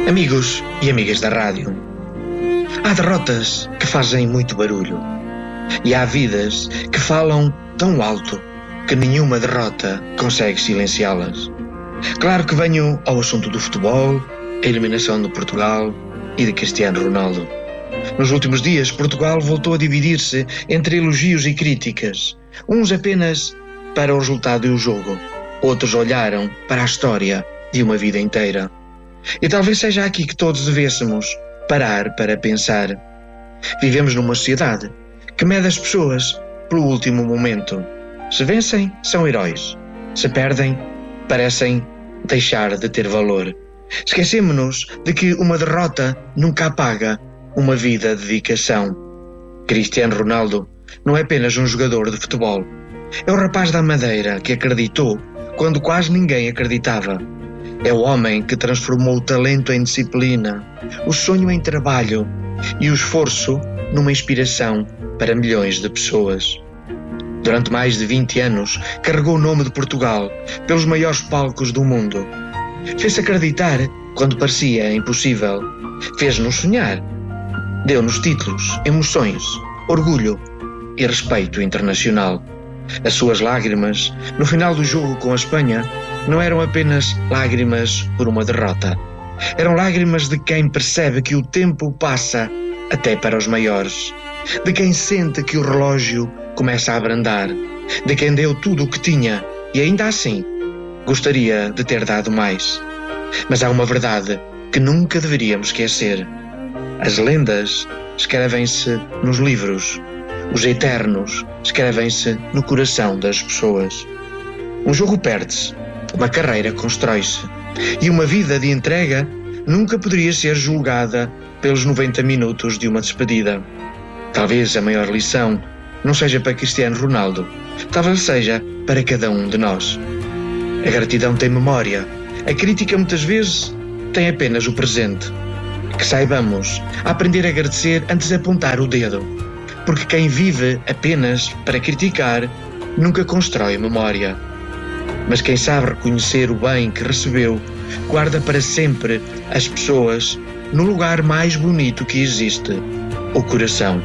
Amigos e amigas da rádio, há derrotas que fazem muito barulho e há vidas que falam tão alto que nenhuma derrota consegue silenciá-las. Claro que venho ao assunto do futebol, a eliminação de Portugal e de Cristiano Ronaldo. Nos últimos dias, Portugal voltou a dividir-se entre elogios e críticas, uns apenas para o resultado e o jogo, outros olharam para a história de uma vida inteira. E talvez seja aqui que todos devêssemos parar para pensar. Vivemos numa sociedade que mede as pessoas pelo último momento. Se vencem, são heróis. Se perdem, parecem deixar de ter valor. Esquecemos-nos de que uma derrota nunca apaga uma vida de dedicação. Cristiano Ronaldo não é apenas um jogador de futebol. É o rapaz da Madeira que acreditou quando quase ninguém acreditava. É o homem que transformou o talento em disciplina, o sonho em trabalho e o esforço numa inspiração para milhões de pessoas. Durante mais de 20 anos, carregou o nome de Portugal pelos maiores palcos do mundo. Fez-se acreditar quando parecia impossível. Fez-nos sonhar. Deu-nos títulos, emoções, orgulho e respeito internacional. As suas lágrimas, no final do jogo com a Espanha, não eram apenas lágrimas por uma derrota. Eram lágrimas de quem percebe que o tempo passa até para os maiores. De quem sente que o relógio começa a abrandar. De quem deu tudo o que tinha e ainda assim gostaria de ter dado mais. Mas há uma verdade que nunca deveríamos esquecer. As lendas escrevem-se nos livros. Os eternos escrevem-se no coração das pessoas. Um jogo perde-se, uma carreira constrói-se, e uma vida de entrega nunca poderia ser julgada pelos 90 minutos de uma despedida. Talvez a maior lição não seja para Cristiano Ronaldo, talvez seja para cada um de nós. A gratidão tem memória, a crítica muitas vezes tem apenas o presente. Que saibamos aprender a agradecer antes de apontar o dedo, porque quem vive apenas para criticar nunca constrói memória. Mas quem sabe reconhecer o bem que recebeu, guarda para sempre as pessoas no lugar mais bonito que existe, o coração.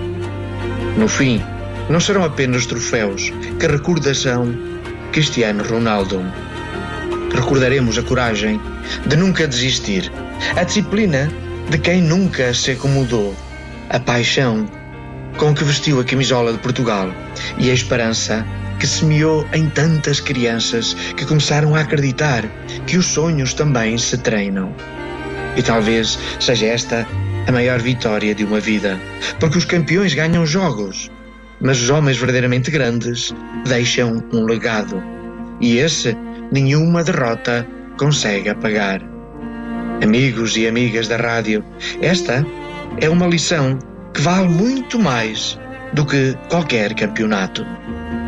No fim, não serão apenas troféus que recordarão Cristiano Ronaldo. Recordaremos a coragem de nunca desistir, a disciplina de quem nunca se acomodou, a paixão com que vestiu a camisola de Portugal e a esperança que semeou em tantas crianças que começaram a acreditar que os sonhos também se treinam. E talvez seja esta a maior vitória de uma vida, porque os campeões ganham jogos, mas os homens verdadeiramente grandes deixam um legado, e esse nenhuma derrota consegue apagar. Amigos e amigas da rádio, esta é uma lição que vale muito mais do que qualquer campeonato.